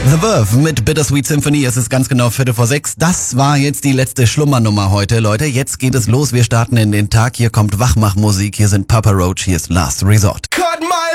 The Verve mit Bittersweet Symphony. Es ist ganz genau 5:45. Das war jetzt die letzte Schlummernummer heute, Leute. Jetzt geht es los. Wir starten in den Tag. Hier kommt Wachmachmusik. Hier sind Papa Roach. Hier ist Last Resort. Cut my